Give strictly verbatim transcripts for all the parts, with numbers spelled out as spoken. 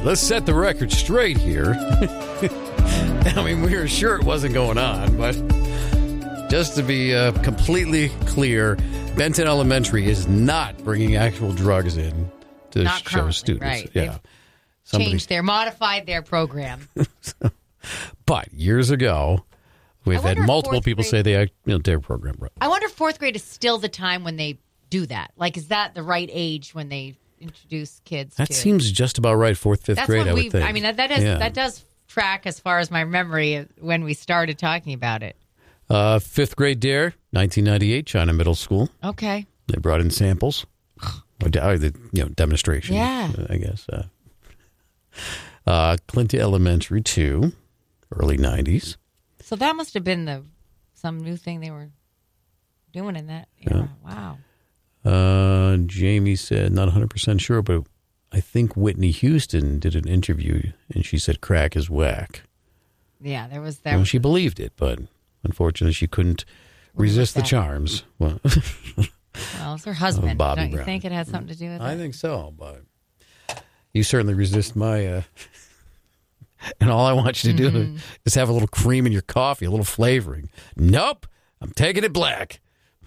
right, let's set the record straight here. I mean, we were sure it wasn't going on, but just to be uh, completely clear, Benton Elementary is not bringing actual drugs in to not show students. Right. Yeah, Somebody... changed their, modified their program. But years ago, we've had multiple people grade... say they had you know, their program. Right. I wonder if fourth grade is still the time when they do that. Like, is that the right age when they introduce kids? That to... seems just about right. Fourth, fifth That's grade, I would we, think. I mean, that, that is yeah. that does track as far as my memory when we started talking about it. Uh, fifth grade dare, nineteen ninety-eight, China Middle School. Okay. They brought in samples. or the you know demonstration. Yeah. I guess. Uh, uh, Clinton Elementary, too, early nineties. So that must have been the some new thing they were doing in that era. Yeah. Wow. Uh, Jamie said, not one hundred percent sure, but I think Whitney Houston did an interview, and she said crack is whack. Yeah, there was that. Well, she believed it, but unfortunately she couldn't resist the charms. Well, well, it's her husband. Bobby Don't you Brown. think it had something to do with it? I think so, but you certainly resist my... Uh, and all I want you to mm-hmm. do is have a little cream in your coffee, a little flavoring. Nope, I'm taking it black.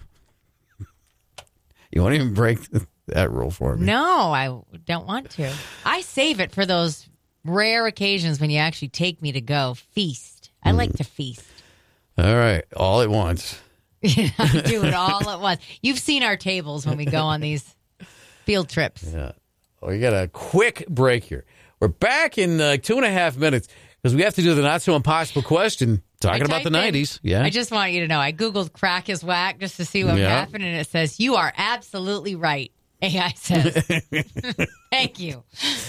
You won't even break that rule for me. No, I don't want to. I save it for those rare occasions when you actually take me to go feast. I mm. like to feast. All right, all at once. Yeah, I do it all at once. You've seen our tables when we go on these field trips. Yeah. Well, we got a quick break here. We're back in uh, two and a half minutes because we have to do the not so impossible question talking about the nineties. Yeah. I just want you to know, I Googled crack is whack just to see what yeah. happened, and it says, you are absolutely right. A I says. Thank you.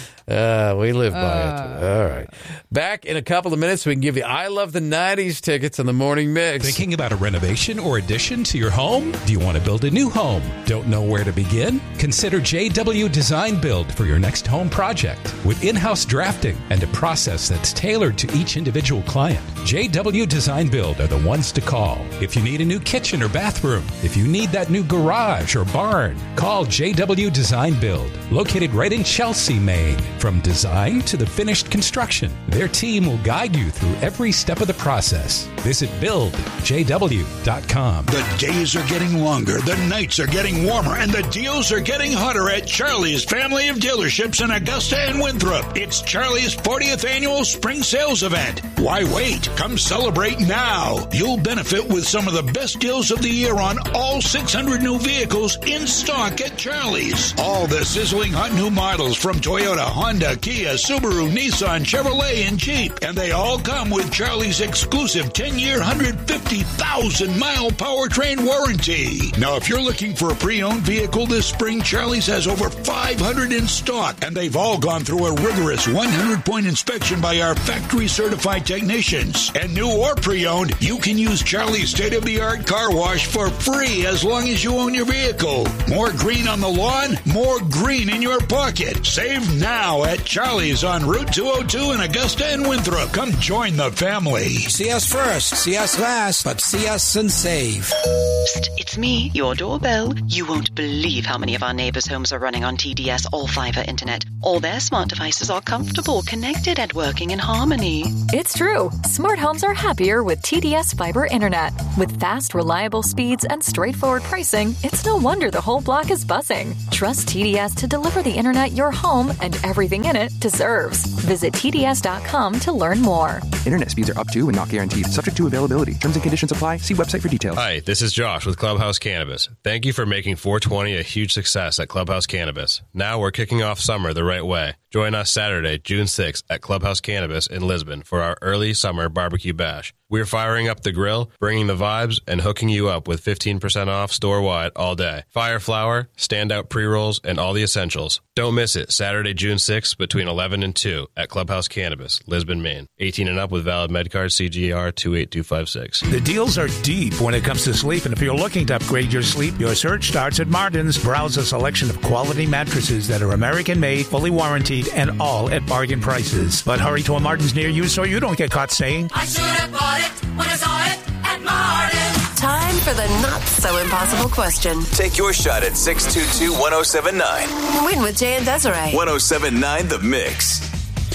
Uh, we live by uh, it. All right. Back in a couple of minutes, we can give you I Love the nineties tickets on the Morning Mix. Thinking about a renovation or addition to your home? Do you want to build a new home? Don't know where to begin? Consider J W Design Build for your next home project. With in-house drafting and a process that's tailored to each individual client, J W Design Build are the ones to call. If you need a new kitchen or bathroom, if you need that new garage or barn, call J W Design Build, located right in Chelsea, Maine. From design to the finished construction, their team will guide you through every step of the process. Visit build j w dot com. The days are getting longer, the nights are getting warmer, and the deals are getting hotter at Charlie's family of dealerships in Augusta and Winthrop. It's Charlie's fortieth annual spring sales event. Why wait? Come celebrate now. You'll benefit with some of the best deals of the year on all six hundred new vehicles in stock at Charlie's. All the sizzling hot new models from Toyota, Honda, Kia, Subaru, Nissan, Chevrolet, and Jeep. And they all come with Charlie's exclusive ten-year, one hundred fifty thousand mile powertrain warranty. Now, if you're looking for a pre-owned vehicle this spring, Charlie's has over five hundred in stock. And they've all gone through a rigorous one hundred point inspection by our factory-certified technicians. And new or pre-owned, you can use Charlie's state-of-the-art car wash for free as long as you own your vehicle. More green on the lawn, more green in your pocket. Save now at Charlie's on Route two oh two in Augusta and Winthrop. Come join the family. See us first, see us last, but see us and save. Psst, it's me, your doorbell. You won't believe how many of our neighbors' homes are running on T D S all-fiber internet. All their smart devices are comfortable, connected, and working in harmony. It's true. Smart homes are happier with T D S fiber internet. With fast, reliable speeds and straightforward pricing, it's no wonder the whole block is buzzing. Trust T D S to deliver the internet your home and everything in it deserves. Visit T D S dot com to learn more. Internet speeds are up to and not guaranteed. Subject to availability. Terms and conditions apply. See website for details. Hi, this is Josh with Clubhouse Cannabis. Thank you for making four twenty a huge success at Clubhouse Cannabis. Now we're kicking off summer the right way. Join us Saturday, June sixth at Clubhouse Cannabis in Lisbon for our early summer barbecue bash. We're firing up the grill, bringing the vibes, and hooking you up with fifteen percent off store-wide all day. Fire flower, standout pre-rolls, and all the essentials. Don't miss it, Saturday, June sixth between eleven and two at Clubhouse Cannabis, Lisbon, Maine. eighteen and up with valid MedCard C G R two eight two five six. The deals are deep when it comes to sleep, and if you're looking to upgrade your sleep, your search starts at Martin's. Browse a selection of quality mattresses that are American-made, fully warranted, and all at bargain prices. But hurry to a Martin's near you so you don't get caught saying, I should have bought it when I saw it at Martin's. Time for the not-so-impossible question. Take your shot at six two two, one oh seven nine. Win with Jay and Desiree. one oh seven point nine The Mix.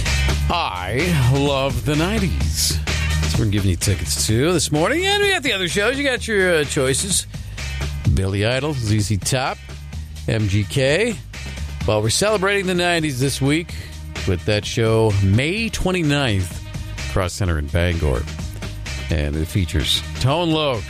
I love the nineties. That's what we're giving you tickets to this morning. And we got the other shows. You got your uh, choices. Billy Idol, Z Z Top, M G K. Well, we're celebrating the nineties this week with that show May twenty-ninth, Cross Center in Bangor. And it features Tone Loc.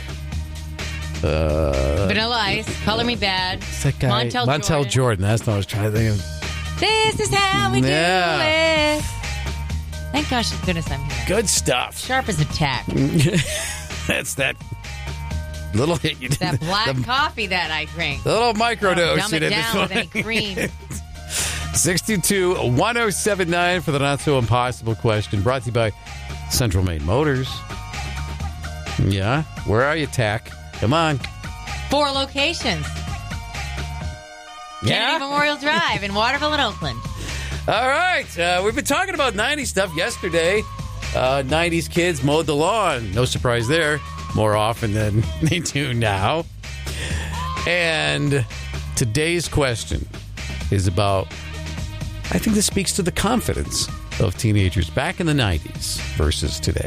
Uh, Vanilla Ice, Color Me Bad, that guy, Montel, Montel Jordan. Jordan. That's what I was trying to think of. This is how we Yeah. do it. Thank gosh, goodness I'm here. Good stuff. Sharp as a tack. That's that little hit you did. That black the, coffee that I drink. the little microdose. Dumb you it did down this with any cream. six two two, one oh seven nine for the not so impossible question. Brought to you by Central Maine Motors. Yeah. Where are you, Tack? Come on. Four locations. Yeah. Kennedy Memorial Drive in Waterville and Oakland. All right. Uh, we've been talking about nineties stuff yesterday. Uh, nineties kids mowed the lawn. No surprise there. More often than they do now. And today's question is about, I think this speaks to the confidence of teenagers back in the nineties versus today.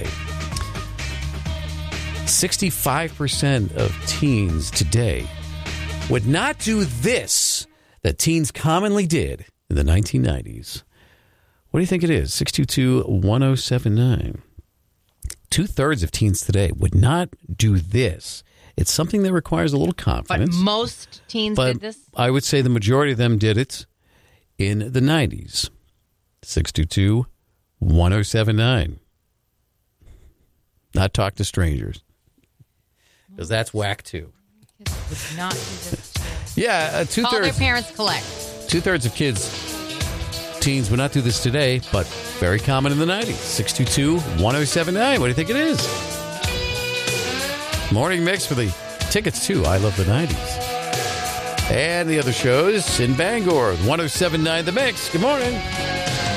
sixty-five percent of teens today would not do this that teens commonly did in the nineteen nineties. What do you think it is? six two two, one oh seven nine. Two-thirds of teens today would not do this. It's something that requires a little But confidence. most teens But did this? I would say the majority of them did it in the nineties. six two two, one oh seven nine. Not talk to strangers. Because that's whack, too. Would not do this. Yeah, uh, Call their two-thirds, parents collect. two-thirds of kids, teens would not do this today, but very common in the nineties. six two two, one oh seven nine. What do you think it is? Morning Mix for the tickets to I Love the nineties. And the other shows in Bangor, one oh seven nine The Mix. Good morning.